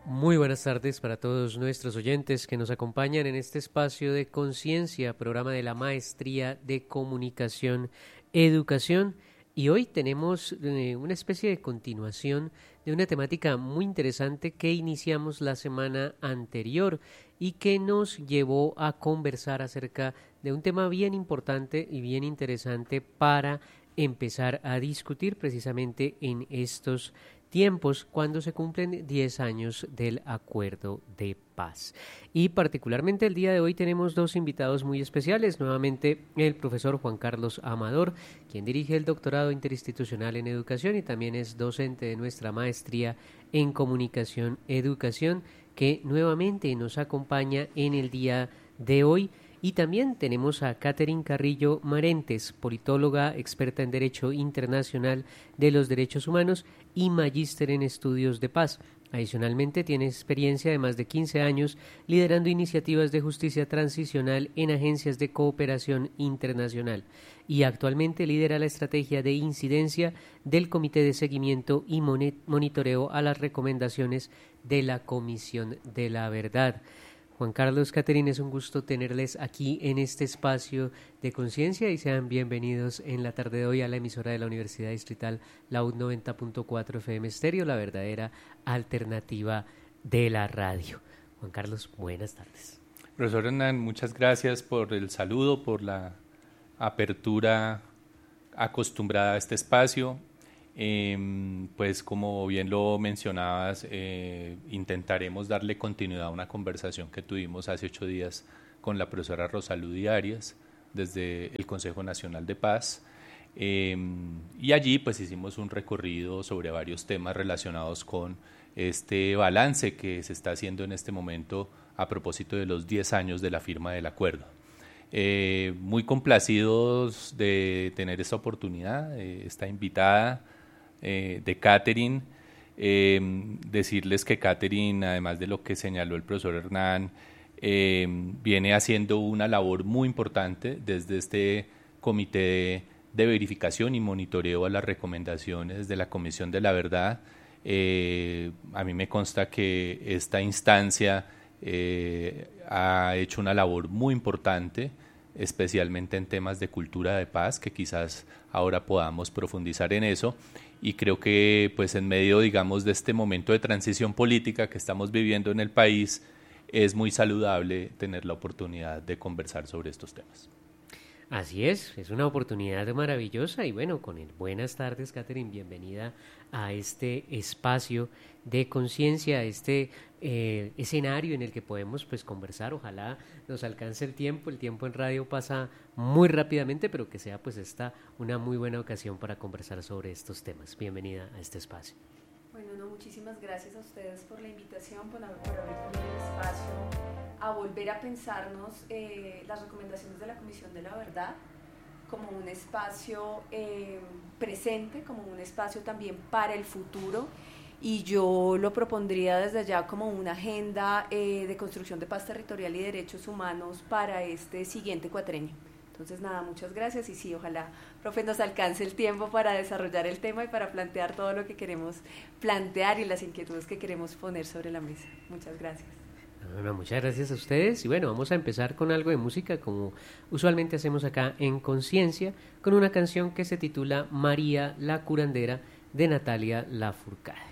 Muy buenas tardes para todos nuestros oyentes que nos acompañan en este espacio de Conciencia, programa de la Maestría de Comunicación, Educación. Y hoy tenemos una especie de continuación de una temática muy interesante que iniciamos la semana anterior y que nos llevó a conversar acerca de un tema bien importante y bien interesante para empezar a discutir precisamente en estos tiempos cuando se cumplen 10 años del Acuerdo de Paz. Y particularmente el día de hoy tenemos dos invitados muy especiales, nuevamente el profesor Juan Carlos Amador, quien dirige el doctorado interinstitucional en educación y también es docente de nuestra maestría en comunicación educación, que nuevamente nos acompaña en el día de hoy. Y también tenemos a Catherine Carrillo Marentes, politóloga, experta en Derecho Internacional de los Derechos Humanos y magíster en Estudios de Paz. Adicionalmente, tiene experiencia de más de 15 años liderando iniciativas de justicia transicional en agencias de cooperación internacional y actualmente lidera la estrategia de incidencia del Comité de Seguimiento y Monitoreo a las recomendaciones de la Comisión de la Verdad. Juan Carlos, Catherine, es un gusto tenerles aquí en este espacio de conciencia y sean bienvenidos en la tarde de hoy a la emisora de la Universidad Distrital, la UD 90.4 FM Estéreo, la verdadera alternativa de la radio. Juan Carlos, buenas tardes. Profesor Hernán, muchas gracias por el saludo, por la apertura acostumbrada a este espacio. Pues como bien lo mencionabas, intentaremos darle continuidad a una conversación que tuvimos hace 8 días con la profesora Rosaludi Arias desde el Consejo Nacional de Paz, y allí pues hicimos un recorrido sobre varios temas relacionados con este balance que se está haciendo en este momento a propósito de los 10 años de la firma del acuerdo. Muy complacidos de tener esta oportunidad, esta invitada de Catherine. Decirles que Catherine, además de lo que señaló el profesor Hernán, viene haciendo una labor muy importante desde este comité de verificación y monitoreo a las recomendaciones de la Comisión de la Verdad. A mí me consta que esta instancia ha hecho una labor muy importante, especialmente en temas de cultura de paz, que quizás ahora podamos profundizar en eso. Y creo que pues en medio, digamos, de este momento de transición política que estamos viviendo en el país, es muy saludable tener la oportunidad de conversar sobre estos temas. Así es una oportunidad maravillosa y bueno, con el buenas tardes, Catherine, bienvenida a este espacio de conciencia, este escenario en el que podemos pues conversar. Ojalá nos alcance el tiempo en radio pasa muy rápidamente, pero que sea pues esta una muy buena ocasión para conversar sobre estos temas. Bienvenida a este espacio. Bueno, muchísimas gracias a ustedes por la invitación, por abrir también el espacio a volver a pensarnos las recomendaciones de la Comisión de la Verdad como un espacio presente, como un espacio también para el futuro, y yo lo propondría desde allá como una agenda de construcción de paz territorial y derechos humanos para este siguiente cuatrenio. Entonces nada, muchas gracias y sí, ojalá, profe, nos alcance el tiempo para desarrollar el tema y para plantear todo lo que queremos plantear y las inquietudes que queremos poner sobre la mesa. Muchas gracias. Bueno, muchas gracias a ustedes y bueno, vamos a empezar con algo de música como usualmente hacemos acá en Conciencia, con una canción que se titula María la Curandera de Natalia Lafourcade.